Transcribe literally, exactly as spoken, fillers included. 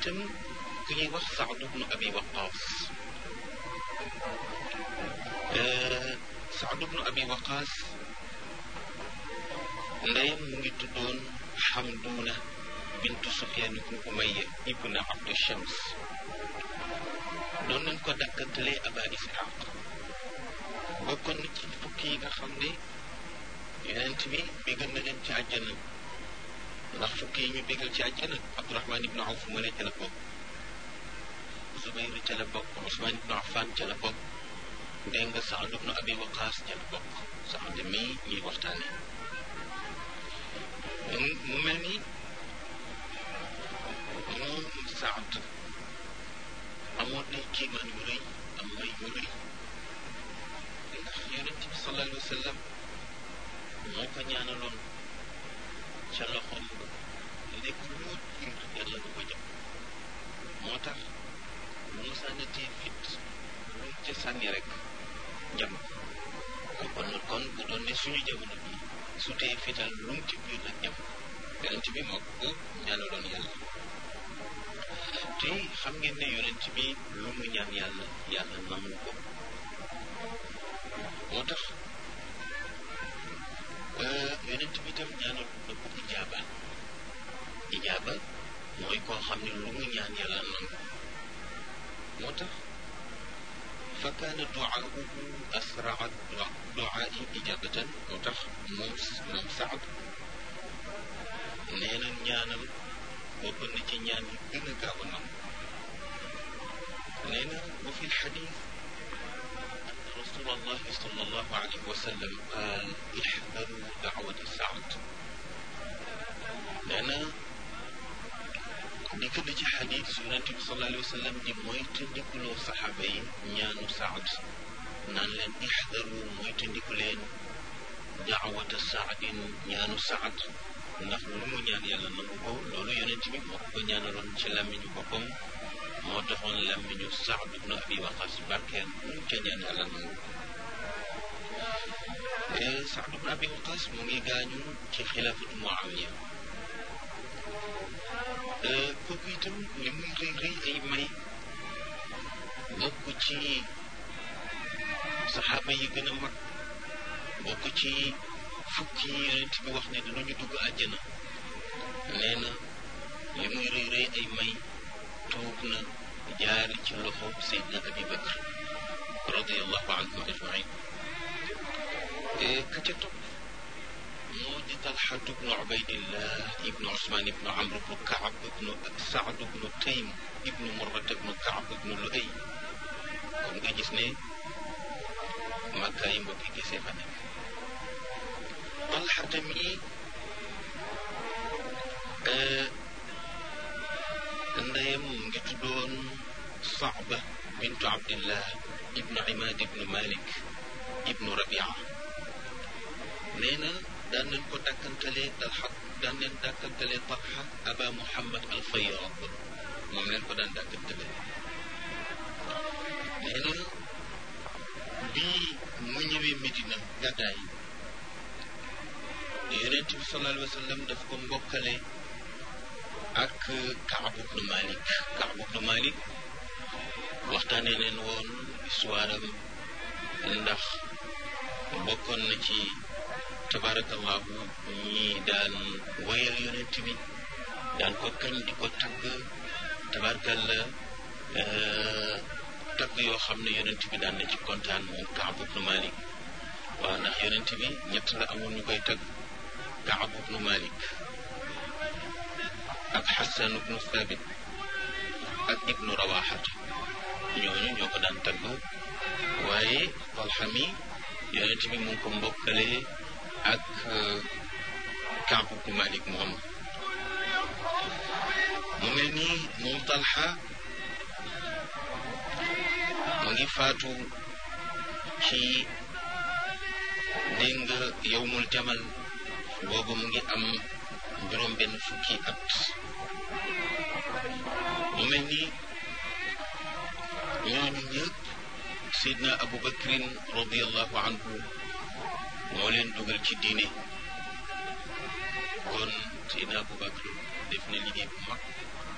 itam ku ñuy wax Saad ibnu Abi Waqaas Saad ibnu Abi Waqaas ndeyam mu ngi tuddoon Xamduuna bintu Sufyaan ibnu Umayya ibnu Abdu Shams doon nañ ko dakkantalee Aba Isxaaq bokkoon na ci fukki yi nga xam ne yonent bi bégal na leen ci àjjana ndax fukki yi ñu bégal ci àjjana Abdurahmaan ibnu Awf mu ne ca la bokk, Zubayr ca la bokk, Usmaan ibnu Affaan ca la bokk, dégg nga Saad ibnu Abi Waqaas ca la bokk. Saad mii ñuy waxtaane mu mel ni moom Saad amoon na kiimaan yu rëy am may yu rëy ndax yonent bi sallallahu alayhi wa sallam moo ko ñaanaloon ca loxoom nekk loo jiir yàlla du ko jëm moo tax mu musaanatee fit lu ca sànni rek jam kon kon bu doon ne suñu jamono bi su tee fital lu mu ci biir nag jam yonent bi moo ko ñaanaloon yàlla te xam ngeen ne yonent bi lu mu ñaan yàlla yàlla nangu ko moo tax yonent bi tam ñaanal na ko ijaaba ijaaba mooy koo xam ne lu mu ñaan yàlla nangu moo tax fa kaana du'aa'uhu asra'a du'aa'i ijaabatan moo tax moom moom Saad nee na ñaanal bokk na ci ñaan yi gën a gaaw a nangu nee na wa fi l-hadiis رسول الله صلى الله عليه وسلم قال احذروا دعوة سعد لأن ديك دي حديث يونس صلى الله عليه وسلم دي مويت ديكلو صحابي ñaanu سعد naan leen احذروا مويت ديكو leen دعوة سعد ñaanu سعد ndax lu mu ñaan yàlla nangu ko loolu yonent bi moo ko ñaanaloon ci làmmiñu boppam moo taxoon làmmiñu Saad ibnu Abi Waqaas barkeel mu ca ñaan yàlla nangu Saad ibnu Abi Waqaas mu ngi gaañu ci xilaafatu Muawiya kooku itam li muy rëy rëy ay may bokk ci saxaaba yi gën a mag bokk ci fukki yi yonent bi wax ne dinañu dugg àjjana nee na li muy rëy rëy ay may toog na jaari ci loxo Seydina Abi Bakr radiyallahu anhum ajmain ka ca topp moo di Talha ibnu Ubaydillah ibnu Usmaan ibnu Amr ibnu Kaab ibnu Saad ibnu Taym ibnu Murrat ibnu Kaab ibnu Luay kon nga gis ne Makka yi mbokki gisee fa nekk Talha tamit ndeyam mu ngi tuddoon Saaba bintu Abdillah ibnu Imaad ibnu Malik ibnu Rabia nee na daan nañ ko dàkkantalee Talha daan nañ dàkkantalee Talha Aba Muhammad al Fayyad moom leen ko daan dàkkantalee nee na bii mu ñëwee Medina gàddaay Yonent bi sallallahu alayhi wa sallam daf ko mbokkale ak Kaab ibnu Malik Kaab ibnu Malik waxtaanee leen woon histoire am ndax bokkoon na ci tabarakallahu ñi daan woyal yonent bi daan ko kañ di ko tagg tabarakalla tagg yoo xam ne yonent bi daan na ci kontaan moom Kaab ibnu Malik waaw ndax yonent bi ñett la amoon ñu koy tagg Kaab ibnu Malik ak Xasan ibnu Thabit ak ibnu Rawaxat ñooñu ñoo ko daan tagg waaye Talha mi yonent bi mu ngi ko mbokkale ak Kaab ibnu Malik moom mu mel ni moom Talha mu ngi faatu ci dégg nga yawmul jamal boobu mu ngi am juróom benn fukki at mu mel ni ñooñu ñëpp Seydina Abu Bakrin radiyallahu anhu moo leen dugal ci diine kon Seydina Abu Bakr def na liggéey bu mag